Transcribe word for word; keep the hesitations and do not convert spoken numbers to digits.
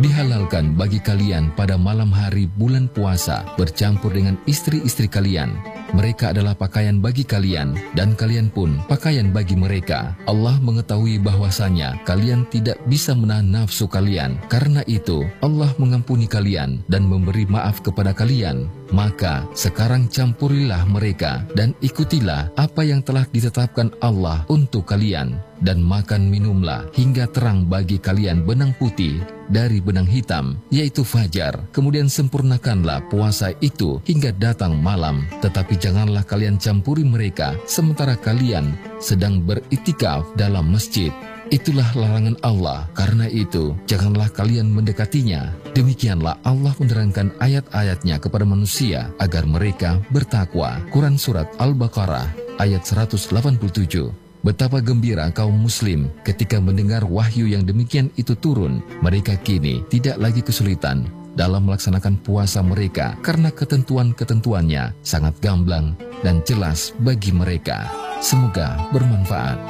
Dihalalkan bagi kalian pada malam hari bulan puasa bercampur dengan istri-istri kalian. Mereka adalah pakaian bagi kalian, dan kalian pun pakaian bagi mereka. Allah mengetahui bahwasanya kalian tidak bisa menahan nafsu kalian. Karena itu, Allah mengampuni kalian dan memberi maaf kepada kalian. Maka, sekarang campurilah mereka dan ikutilah apa yang telah ditetapkan Allah untuk kalian. Dan makan minumlah hingga terang bagi kalian benang putih dari benang hitam, yaitu fajar. Kemudian sempurnakanlah puasa itu hingga datang malam. Tetapi janganlah kalian campuri mereka sementara kalian sedang beritikaf dalam masjid. Itulah larangan Allah. Karena itu, janganlah kalian mendekatinya. Demikianlah Allah menerangkan ayat-ayatnya kepada manusia agar mereka bertakwa. Quran Surat Al-Baqarah ayat seratus delapan puluh tujuh. Betapa gembira kaum muslim ketika mendengar wahyu yang demikian itu turun. Mereka kini tidak lagi kesulitan dalam melaksanakan puasa mereka karena ketentuan-ketentuannya sangat gamblang dan jelas bagi mereka. Semoga bermanfaat.